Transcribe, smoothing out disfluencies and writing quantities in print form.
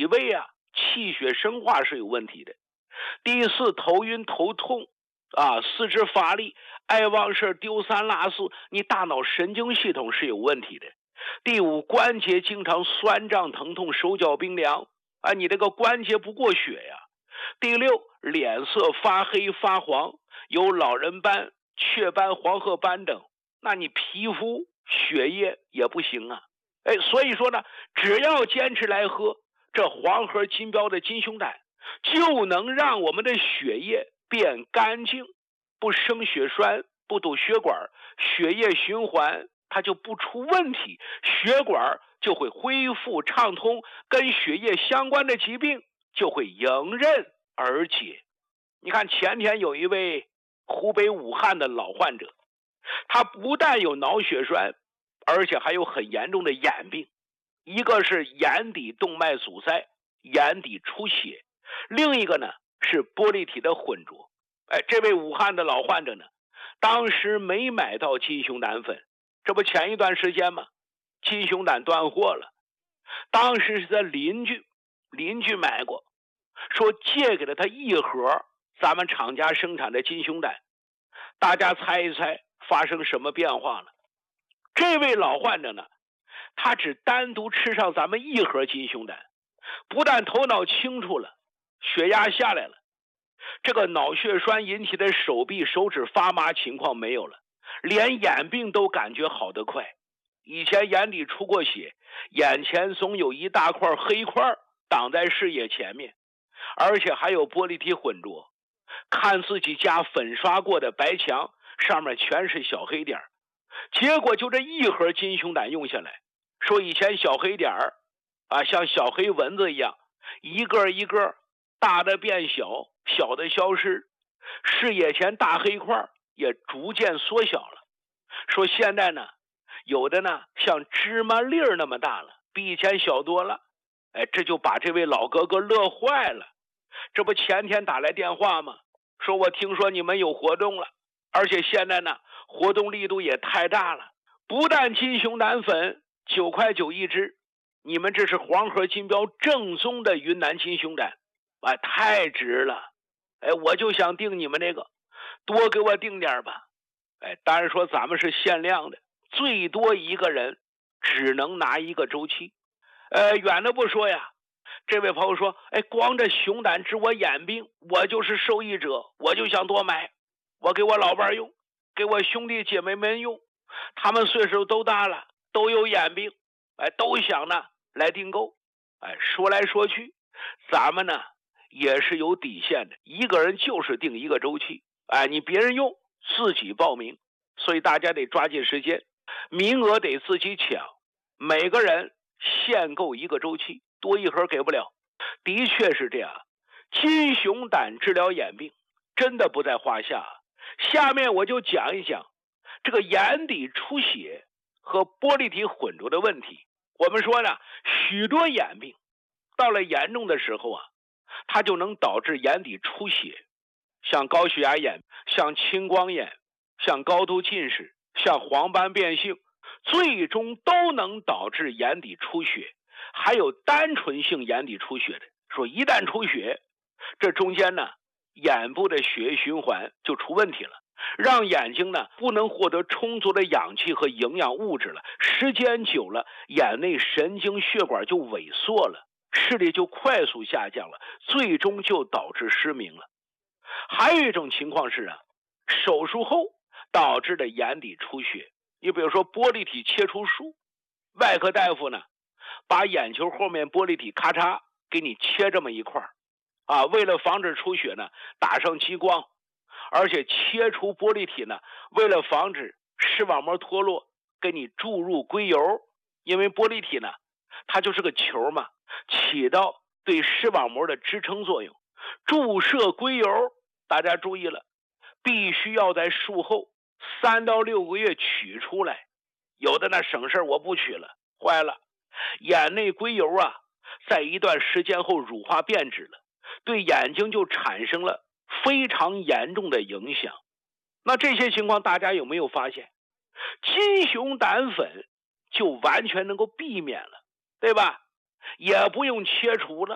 胃啊、气血生化是有问题的。第四，头晕头痛四肢乏力、爱忘事、丢三落四，你大脑神经系统是有问题的。第五，关节经常酸胀疼痛、手脚冰凉你这个关节不过血呀。第六，脸色发黑发黄，有老人斑、雀斑、黄褐斑等，那你皮肤血液也不行啊。所以说呢，只要坚持来喝这黄河金标的金熊胆，就能让我们的血液变干净，不生血栓，不堵血管，血液循环它就不出问题，血管就会恢复畅通，跟血液相关的疾病就会迎刃而解。你看前天有一位湖北武汉的老患者，他不但有脑血栓，而且还有很严重的眼病，一个是眼底动脉阻塞，眼底出血，另一个呢是玻璃体的混浊。这位武汉的老患者呢，当时没买到金熊胆粉，这不前一段时间吗？金熊胆断货了，当时是他邻居买过，说借给了他一盒咱们厂家生产的金熊胆。大家猜一猜发生什么变化了？这位老患者呢，他只单独吃上咱们一盒金熊胆，不但头脑清楚了，血压下来了，这个脑血栓引起的手臂手指发麻情况没有了，连眼病都感觉好得快。以前眼底出过血，眼前总有一大块黑块挡在视野前面，而且还有玻璃体混浊，看自己家粉刷过的白墙上面全是小黑点，结果就这一盒金熊胆用下来，说以前小黑点像小黑蚊子一样，一个一个大的变小，小的消失，视野前大黑块也逐渐缩小了。说现在呢，有的呢像芝麻粒儿那么大了，比以前小多了。这就把这位老哥哥乐坏了。这不前天打来电话吗？说我听说你们有活动了，而且现在呢活动力度也太大了，不但金熊胆粉9块9一支，你们这是黄河金标正宗的云南金熊胆太值了。我就想订你们这个，多给我订点吧。当然说咱们是限量的，最多一个人只能拿一个周期。远的不说呀，这位朋友说光这熊胆治我眼病，我就是受益者，我就想多买，我给我老伴用，给我兄弟姐妹们用，他们岁数都大了，都有眼病，都想呢来订购。说来说去咱们呢也是有底线的，一个人就是订一个周期，你别人用自己报名，所以大家得抓紧时间，名额得自己抢，每个人限购一个周期，多一盒给不了。的确是这样，金熊胆治疗眼病真的不在话下。下面我就讲一讲这个眼底出血和玻璃体混浊的问题。我们说呢，许多眼病到了严重的时候它就能导致眼底出血，像高血压眼，像青光眼，像高度近视，像黄斑变性，最终都能导致眼底出血。还有单纯性眼底出血的，说一旦出血，这中间呢眼部的血液循环就出问题了，让眼睛呢不能获得充足的氧气和营养物质了，时间久了眼内神经血管就萎缩了，视力就快速下降了，最终就导致失明了。还有一种情况是手术后导致的眼底出血，你比如说玻璃体切除术，外科大夫呢把眼球后面玻璃体咔嚓给你切这么一块为了防止出血呢打上激光，而且切除玻璃体呢为了防止视网膜脱落给你注入硅油，因为玻璃体呢它就是个球嘛，起到对视网膜的支撑作用。注射硅油大家注意了，必须要在术后3到6个月取出来，有的呢省事我不取了，坏了，眼内硅油在一段时间后乳化变质了，对眼睛就产生了非常严重的影响。那这些情况大家有没有发现？金熊胆粉就完全能够避免了，对吧？也不用切除了。